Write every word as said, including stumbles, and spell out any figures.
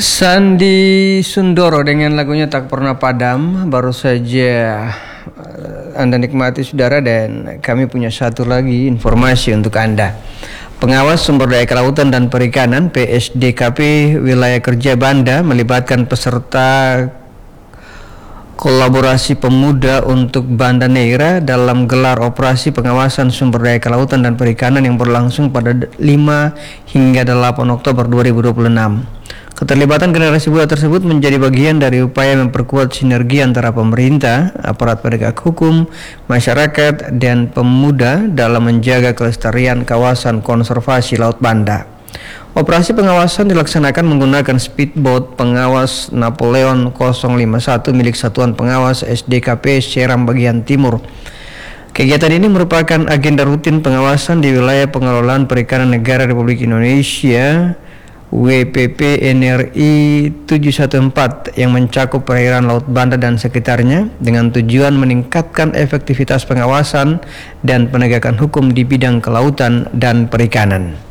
Sandi Sundoro dengan lagunya Tak Pernah Padam baru saja Anda nikmati, saudara, dan kami punya satu lagi informasi untuk Anda. Pengawas Sumber Daya Kelautan dan Perikanan P S D K P Wilayah Kerja Banda melibatkan peserta kolaborasi pemuda untuk Banda Neira dalam gelar operasi pengawasan sumber daya kelautan dan perikanan yang berlangsung pada lima hingga delapan Oktober dua ribu dua puluh enam. Keterlibatan generasi muda tersebut menjadi bagian dari upaya memperkuat sinergi antara pemerintah, aparat penegak hukum, masyarakat, dan pemuda dalam menjaga kelestarian kawasan konservasi Laut Banda. Operasi pengawasan dilaksanakan menggunakan speedboat pengawas Napoleon nol lima satu milik Satuan Pengawas S D K P Seram bagian timur. Kegiatan ini merupakan agenda rutin pengawasan di wilayah pengelolaan perikanan negara Republik Indonesia W P P N R I tujuh satu empat yang mencakup perairan Laut Banda dan sekitarnya dengan tujuan meningkatkan efektivitas pengawasan dan penegakan hukum di bidang kelautan dan perikanan.